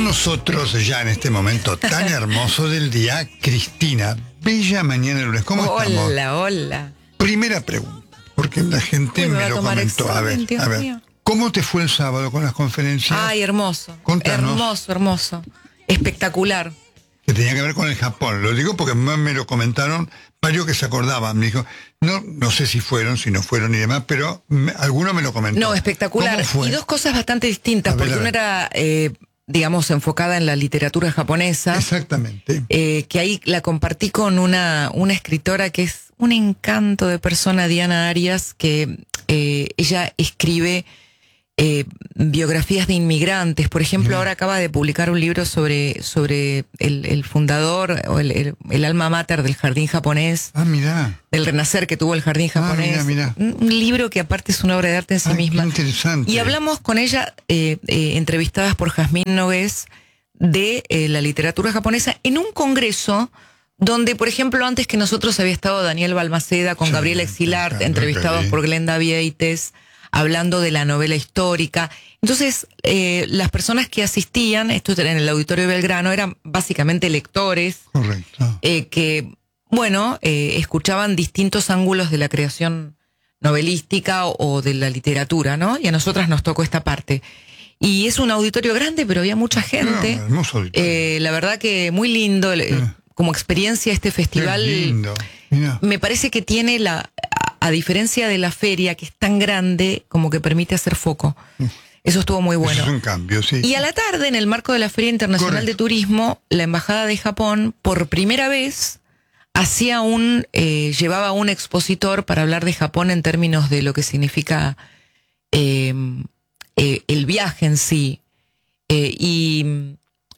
nosotros ya en este momento tan hermoso del día, Cristina. Bella mañana lunes. ¿Cómo estamos? Hola. Primera pregunta, porque la gente me lo comentó. A ver, ¿cómo te fue el sábado con las conferencias? Ay, hermoso. Contanos. Hermoso. Espectacular. Que tenía que ver con el Japón. Lo digo porque me lo comentaron varios que se acordaban. Me dijo, no sé si no fueron y demás, pero alguno me lo comentó. No, espectacular. ¿Cómo fue? Y dos cosas bastante distintas, porque una era, digamos, enfocada en la literatura japonesa. Exactamente. Que ahí la compartí con una escritora que es un encanto de persona, Diana Arias, que ella escribe biografías de inmigrantes. Por ejemplo, ahora acaba de publicar un libro sobre el fundador o el alma mater del jardín japonés. Ah, mirá. Del renacer que tuvo el jardín japonés. Mirá. Un libro que aparte es una obra de arte en sí misma. Qué interesante. Y hablamos con ella, entrevistadas por Jazmín Nogués, de la literatura japonesa en un congreso donde, por ejemplo, antes que nosotros había estado Daniel Balmaceda con Gabriel Exilart, entrevistados por Glenda Vieites, hablando de la novela histórica. Entonces, las personas que asistían, esto era en el Auditorio Belgrano, eran básicamente lectores. Correcto. Que, escuchaban distintos ángulos de la creación novelística o de la literatura, ¿no? Y a nosotras nos tocó esta parte. Y es un auditorio grande, pero había mucha gente. Hermoso auditorio. La verdad que muy lindo. Como experiencia este festival. Qué lindo. Mirá. Me parece que tiene a diferencia de la feria, que es tan grande, como que permite hacer foco. Eso estuvo muy bueno. Eso es un cambio, sí. Y a la tarde, en el marco de la Feria Internacional de Turismo, la Embajada de Japón, por primera vez, llevaba un expositor para hablar de Japón en términos de lo que significa el viaje en sí. Y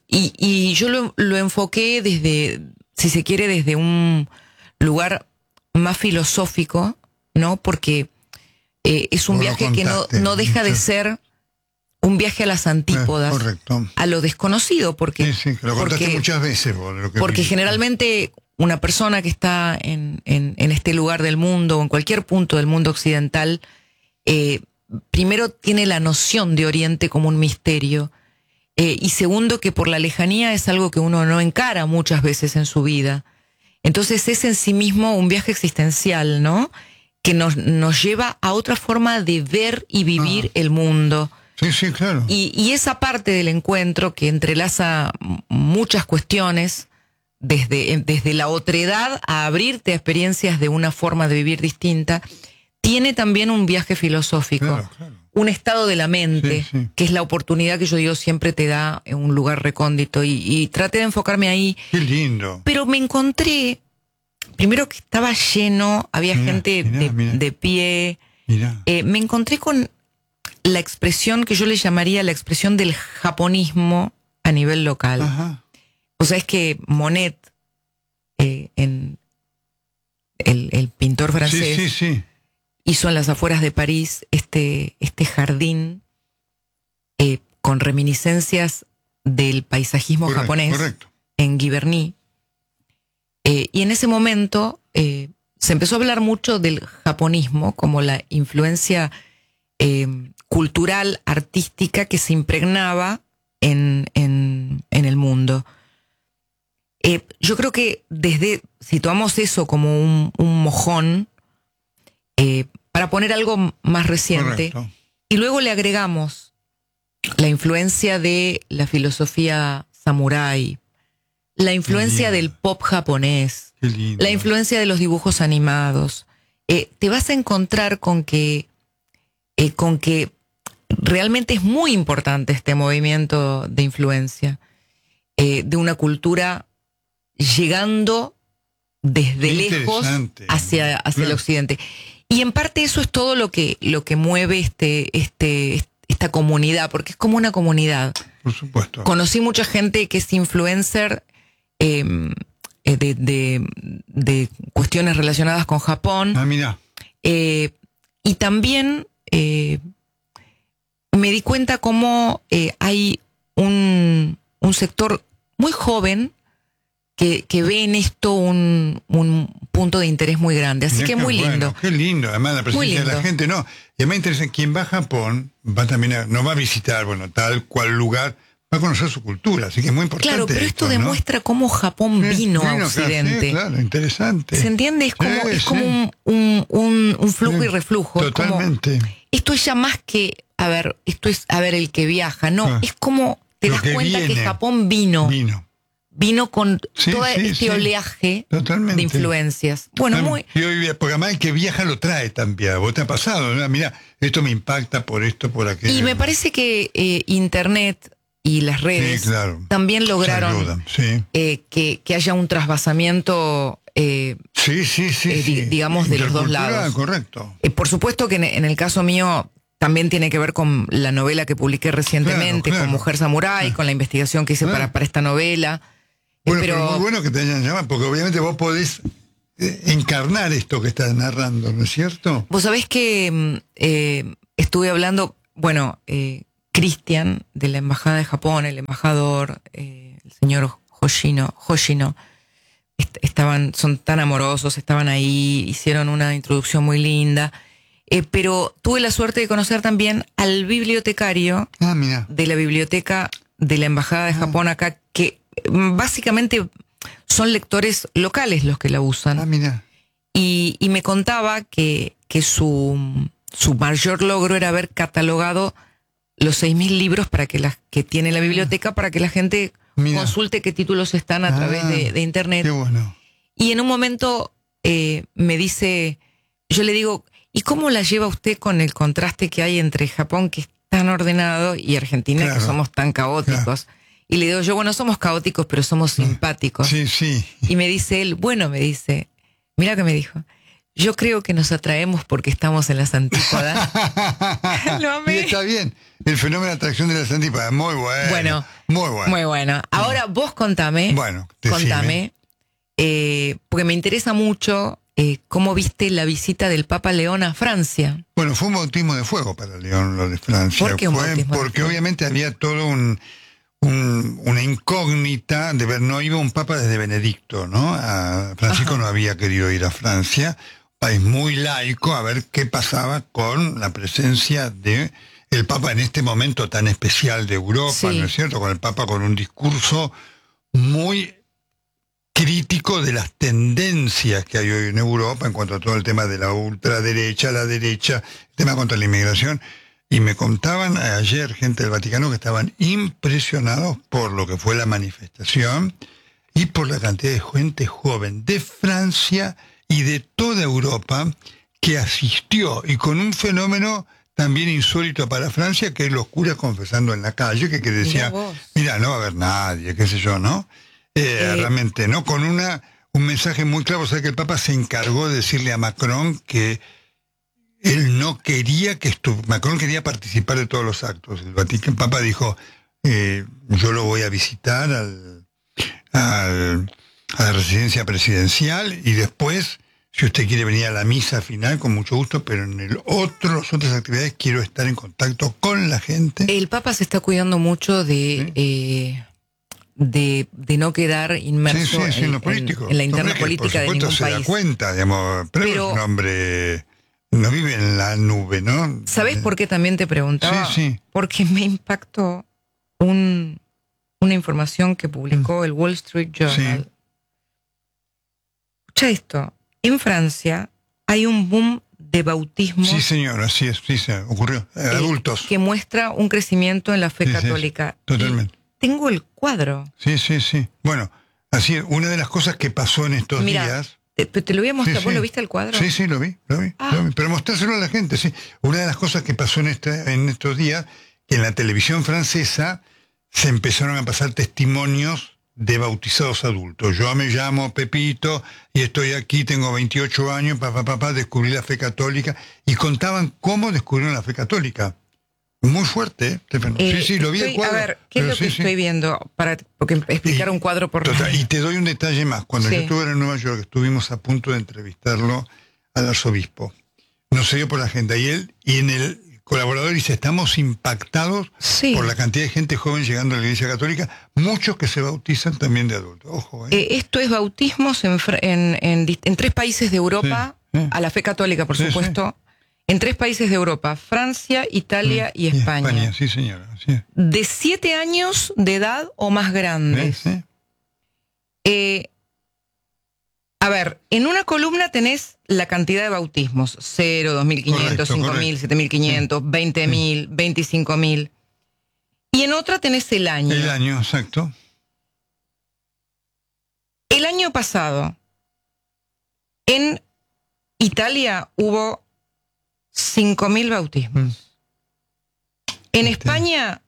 yo lo enfoqué desde, si se quiere, desde un lugar más filosófico, ¿no? Porque es un viaje que no deja de ser un viaje a las antípodas, a lo desconocido, porque sí, lo contaste muchas veces. Porque generalmente una persona que está en este lugar del mundo o en cualquier punto del mundo occidental, primero tiene la noción de Oriente como un misterio, y segundo que por la lejanía es algo que uno no encara muchas veces en su vida. Entonces es en sí mismo un viaje existencial, ¿no? Que nos lleva a otra forma de ver y vivir el mundo. Sí, claro. Y esa parte del encuentro que entrelaza muchas cuestiones, desde la otredad a abrirte a experiencias de una forma de vivir distinta, tiene también un viaje filosófico. Claro. Un estado de la mente, que es la oportunidad que yo digo siempre te da en un lugar recóndito. Y traté de enfocarme ahí. Qué lindo. Pero me encontré, primero que estaba lleno, había gente de pie. Me encontré con la expresión que yo le llamaría la expresión del japonismo a nivel local. Ajá. O sea, es que Monet, el pintor francés, hizo en las afueras de París este jardín con reminiscencias del paisajismo japonés en Giverny. Y en ese momento se empezó a hablar mucho del japonismo como la influencia cultural, artística que se impregnaba en el mundo. Yo creo que situamos eso como un mojón, para poner algo más reciente. Correcto. Y luego le agregamos la influencia de la filosofía samurái, la influencia del pop japonés, la influencia de los dibujos animados. Te vas a encontrar con que realmente es muy importante este movimiento de influencia de una cultura llegando desde lejos hacia el occidente. Y en parte eso es todo lo que mueve esta comunidad, porque es como una comunidad. Por supuesto. Conocí mucha gente que es influencer de cuestiones relacionadas con Japón. Ah, mira. Y también me di cuenta cómo hay un sector muy joven que ve en esto un punto de interés muy grande. Así que muy lindo. Qué lindo. Además, la presencia de la gente, no. Y además interesa, quien va a Japón, va también no va a visitar, tal cual lugar, va a conocer su cultura, así que es muy importante. Claro, pero esto ¿no? demuestra cómo Japón vino a Occidente. Sí, claro, interesante. ¿Se entiende? Es como, es como un flujo y reflujo. Totalmente. Como, esto es ya más que, esto es, el que viaja. No, es como te das cuenta que Japón vino con todo este oleaje de influencias. Bueno, porque además el que viaja lo trae también. ¿Vos te ha pasado? ¿No? Mira, esto me impacta por esto, por aquello. Y me parece que Internet y las redes también lograron que haya un trasvasamiento digamos, de los dos lados. Correcto. Por supuesto que en el caso mío también tiene que ver con la novela que publiqué recientemente, con Mujer Samurái, con la investigación que hice para esta novela. Bueno, pero muy bueno que te hayan llamado, porque obviamente vos podés encarnar esto que estás narrando, ¿no es cierto? Vos sabés que estuve hablando, Cristian, de la Embajada de Japón, el embajador, el señor Hoshino, son tan amorosos, estaban ahí, hicieron una introducción muy linda, pero tuve la suerte de conocer también al bibliotecario de la biblioteca de la Embajada de Japón acá, que básicamente son lectores locales los que la usan. Y me contaba que su mayor logro era haber catalogado los 6.000 libros que tiene la biblioteca para que la gente consulte qué títulos están a través de Internet. Qué bueno. Y en un momento me dice, yo le digo, ¿y cómo la lleva usted con el contraste que hay entre Japón, que es tan ordenado, y Argentina, que somos tan caóticos? Y le digo yo, somos caóticos, pero somos simpáticos. Sí. Y me dice él, mira que me dijo, yo creo que nos atraemos porque estamos en las antípodas. Lo amé. Y está bien, el fenómeno de atracción de las antípodas, muy bueno. Muy bueno. Ahora vos contame, porque me interesa mucho cómo viste la visita del Papa León a Francia. Bueno, fue un bautismo de fuego para León lo de Francia. ¿Por qué un bautismo de fuego? Porque obviamente había todo una incógnita de ver, no iba un papa desde Benedicto, ¿no? Francisco no había querido ir a Francia, país muy laico, a ver qué pasaba con la presencia de el papa en este momento tan especial de Europa, ¿no es cierto? Con el papa con un discurso muy crítico de las tendencias que hay hoy en Europa en cuanto a todo el tema de la ultraderecha, la derecha, el tema contra la inmigración. Y me contaban ayer gente del Vaticano que estaban impresionados por lo que fue la manifestación y por la cantidad de gente joven de Francia y de toda Europa que asistió, y con un fenómeno también insólito para Francia, que es los curas confesando en la calle, que decía, mira, no va a haber nadie, qué sé yo, ¿no? Realmente, ¿no? Con un mensaje muy claro. O sea, que el Papa se encargó de decirle a Macron que él no quería Macron quería participar de todos los actos. El Papa dijo, yo lo voy a visitar a la residencia presidencial, y después, si usted quiere venir a la misa final, con mucho gusto, pero en las otras actividades quiero estar en contacto con la gente. El Papa se está cuidando mucho de no quedar inmerso en la interna política de ningún país. Se da cuenta, digamos, pero es un hombre, no vive en la nube, ¿no? ¿Sabés por qué también te preguntaba? Sí. Porque me impactó una información que publicó el Wall Street Journal. Escucha esto. En Francia hay un boom de bautismos. Sí, señor, así es, sí se ocurrió. Adultos. Que muestra un crecimiento en la fe católica. Totalmente. Tengo el cuadro. Sí. Bueno, así es, una de las cosas que pasó en estos días. Te lo voy a mostrar. ¿Vos lo viste el cuadro? Sí, lo vi. Pero mostrárselo a la gente, sí. Una de las cosas que pasó en estos días, que en la televisión francesa se empezaron a pasar testimonios de bautizados adultos. Yo me llamo Pepito y estoy aquí, tengo 28 años, descubrí la fe católica, y contaban cómo descubrieron la fe católica. Muy fuerte, Stefano. Sí, lo vi el cuadro. A ver, ¿qué es lo que estoy viendo? Porque explicar un cuadro por total, y te doy un detalle más. Cuando yo estuve en Nueva York, estuvimos a punto de entrevistarlo al arzobispo. No se dio por la agenda. Y él, en el colaborador dice, estamos impactados por la cantidad de gente joven llegando a la Iglesia Católica, muchos que se bautizan también de adultos. Ojo, esto es bautismos en 3 países de Europa, a la fe católica, por supuesto. en 3 países de Europa, Francia, Italia y España. España, sí, señora. Sí. De 7 años de edad o más grandes. A ver, en una columna tenés la cantidad de bautismos. 0, 2.500, 5.000, 7.500, 20.000, 25.000. Y en otra tenés el año. El año, exacto. El año pasado, en Italia hubo 5.000 bautismos. En España,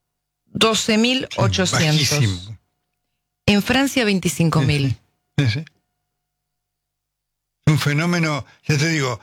12.800. En Francia, 25.000. Sí. Un fenómeno, ya te digo,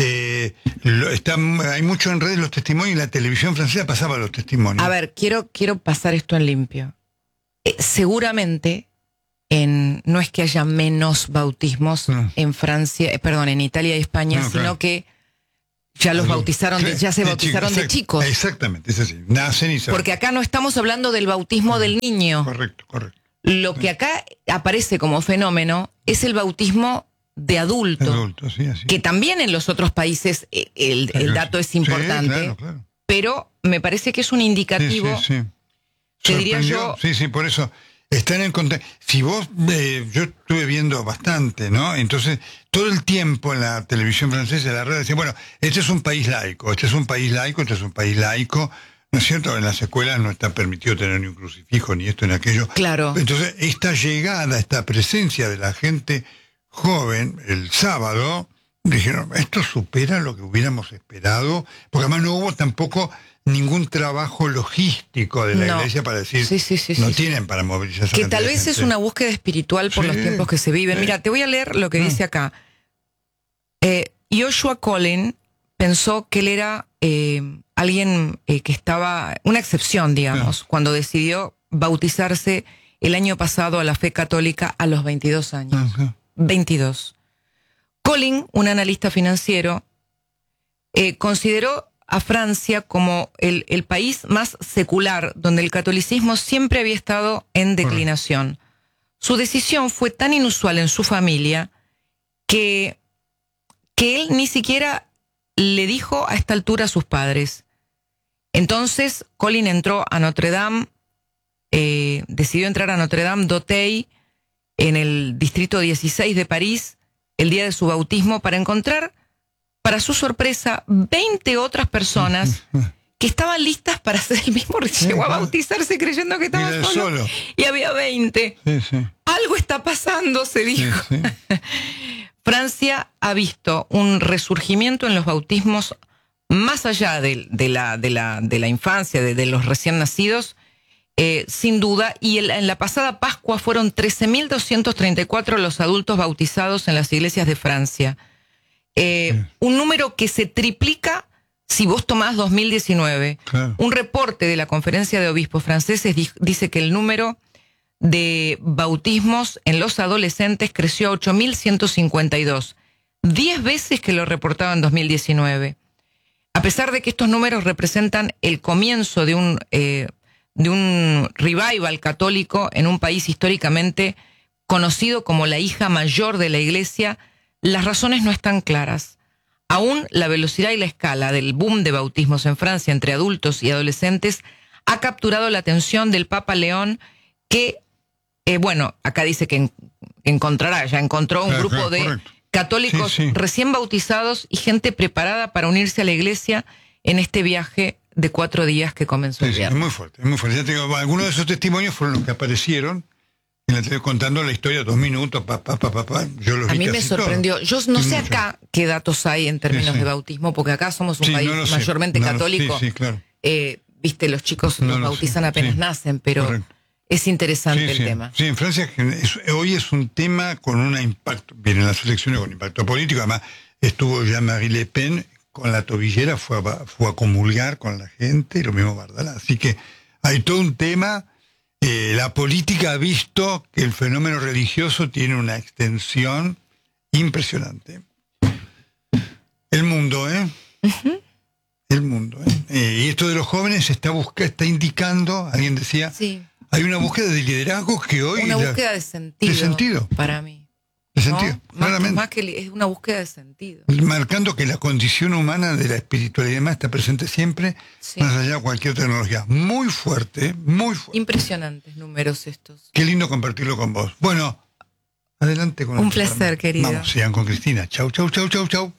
hay mucho en redes los testimonios y la televisión francesa pasaba los testimonios. A ver, quiero pasar esto en limpio. Seguramente, no es que haya menos bautismos en Francia, en Italia y España, sino claro, que ya los bautizaron, ya se bautizaron de chicos. Exactamente, es así. Nacen y se... Porque acá no estamos hablando del bautismo del niño. Correcto. Lo que acá aparece como fenómeno es el bautismo de adulto, sí, así. Que también en los otros países el dato es importante, claro. Pero me parece que es un indicativo. Sí. Te diría yo. Sí, por eso están en contacto. Si vos, yo estuve viendo bastante, ¿no? Entonces, todo el tiempo en la televisión francesa, en la red, decían, bueno, este es un país laico, este es un país laico, ¿no es cierto? En las escuelas no está permitido tener ni un crucifijo, ni esto, ni aquello. Claro. Entonces, esta llegada, esta presencia de la gente joven, el sábado, dijeron, esto supera lo que hubiéramos esperado, porque además no hubo tampoco ningún trabajo logístico de la iglesia para decir, no tienen para movilizar. Que tal vez es una búsqueda espiritual por los tiempos que se viven. Mira, te voy a leer lo que dice acá. Joshua Collin pensó que él era alguien que estaba, una excepción, digamos, cuando decidió bautizarse el año pasado a la fe católica a los 22 años. 22. Collin, un analista financiero, consideró a Francia como el país más secular, donde el catolicismo siempre había estado en declinación. Su decisión fue tan inusual en su familia que él ni siquiera le dijo a esta altura a sus padres. Entonces, Collin entró a Notre Dame, decidió entrar a Notre Dame d'Auteuil, en el distrito 16 de París, el día de su bautismo, para encontrar, para su sorpresa, 20 otras personas que estaban listas para hacer el mismo. Llegó a bautizarse creyendo que estaba solo. Y había 20. Algo está pasando, se dijo. Francia ha visto un resurgimiento en los bautismos más allá de la infancia, de los recién nacidos, sin duda, y en la pasada Pascua fueron 13.234 los adultos bautizados en las iglesias de Francia. Un número que se triplica si vos tomás 2019. Claro. Un reporte de la Conferencia de Obispos Franceses dice que el número de bautismos en los adolescentes creció a 8.152, 10 veces que lo reportaba en 2019. A pesar de que estos números representan el comienzo de un revival católico en un país históricamente conocido como la hija mayor de la Iglesia, las razones no están claras. Aún la velocidad y la escala del boom de bautismos en Francia entre adultos y adolescentes ha capturado la atención del Papa León, que, acá dice que ya encontró un grupo de católicos recién bautizados y gente preparada para unirse a la Iglesia en este viaje de 4 días que comenzó el viernes. Es muy fuerte, es muy fuerte. Ya te digo, algunos de esos testimonios fueron los que aparecieron en la tele contando la historia 2 minutos, yo los vi. A mí me sorprendió. Yo no sé acá qué datos hay en términos de bautismo, porque acá somos un país mayormente católico. Claro. Viste, los chicos los bautizan apenas nacen, pero es interesante el tema. Sí, en Francia hoy es un tema con un impacto, vienen las elecciones con impacto político, además estuvo Jean-Marie Le Pen con la tobillera, fue a comulgar con la gente, y lo mismo Bardala. Así que hay todo un tema. La política ha visto que el fenómeno religioso tiene una extensión impresionante. El mundo, Uh-huh. El mundo, y esto de los jóvenes está indicando, alguien decía, hay una búsqueda de liderazgo que hoy... Una búsqueda de sentido. Para mí. De sentido, claramente. Más que es una búsqueda de sentido. Marcando que la condición humana de la espiritualidad más está presente siempre, Sí. más allá de cualquier tecnología. Muy fuerte, muy fuerte. Impresionantes números estos. Qué lindo compartirlo con vos. Bueno, adelante con Un el programa. placer, querido. Vamos, sigan con Cristina. Chau, chau, chau, chau, chau.